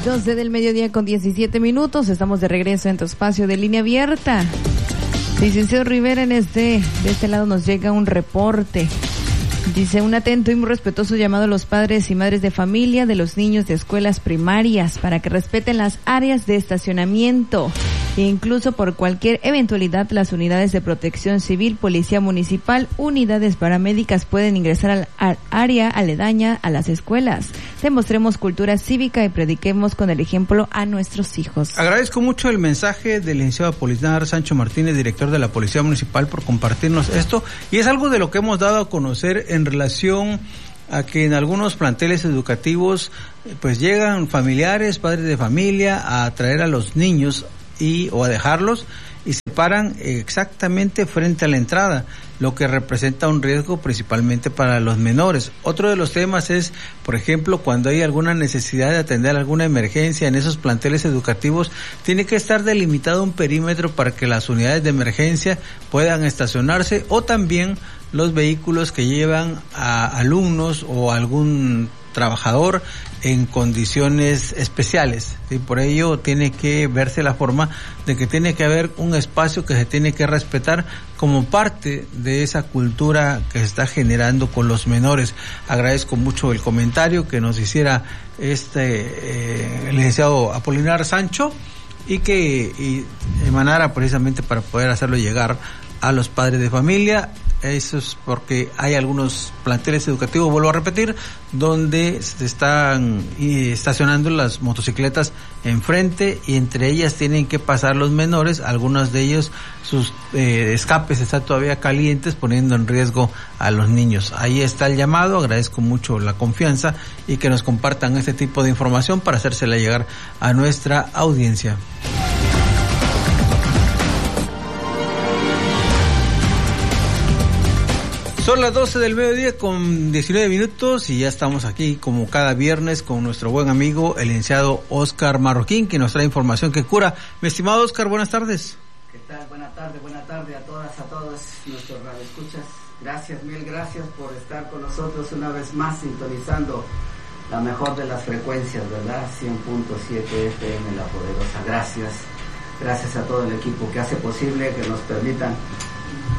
12 del mediodía con 17 minutos. Estamos de regreso en tu espacio de Línea Abierta. Licenciado Rivera, de este lado nos llega un reporte. Dice: un atento y muy respetuoso llamado a los padres y madres de familia de los niños de escuelas primarias para que respeten las áreas de estacionamiento e incluso por cualquier eventualidad las unidades de protección civil, policía municipal, unidades paramédicas pueden ingresar al área aledaña a las escuelas. Demostremos cultura cívica y prediquemos con el ejemplo a nuestros hijos. Agradezco mucho el mensaje del licenciado Apolinar Sancho Martínez, director de la Policía Municipal, por compartirnos esto, y es algo de lo que hemos dado a conocer en relación a que en algunos planteles educativos pues llegan familiares, padres de familia a traer a los niños o a dejarlos y se paran exactamente frente a la entrada, lo que representa un riesgo principalmente para los menores. Otro de los temas es, por ejemplo, cuando hay alguna necesidad de atender alguna emergencia en esos planteles educativos, tiene que estar delimitado un perímetro para que las unidades de emergencia puedan estacionarse, o también los vehículos que llevan a alumnos o algún trabajador en condiciones especiales, ¿sí? Por ello tiene que verse la forma de que tiene que haber un espacio que se tiene que respetar como parte de esa cultura que se está generando con los menores. Agradezco mucho el comentario que nos hiciera el licenciado Apolinar Sancho y emanara precisamente para poder hacerlo llegar a los padres de familia. Eso es porque hay algunos planteles educativos, vuelvo a repetir, donde se están estacionando las motocicletas enfrente y entre ellas tienen que pasar los menores. Algunos de ellos sus escapes están todavía calientes, poniendo en riesgo a los niños. Ahí está el llamado. Agradezco mucho la confianza y que nos compartan este tipo de información para hacérsela llegar a nuestra audiencia. Son las 12 del mediodía con 19 minutos y ya estamos aquí como cada viernes con nuestro buen amigo el licenciado Óscar Marroquín, que nos trae información que cura. Mi estimado Óscar, buenas tardes. ¿Qué tal? Buena tarde a todas, a todos nuestros radioescuchas. Gracias, mil gracias por estar con nosotros una vez más sintonizando la mejor de las frecuencias, ¿verdad? 100.7 FM, La Poderosa. Gracias a todo el equipo que hace posible que nos permitan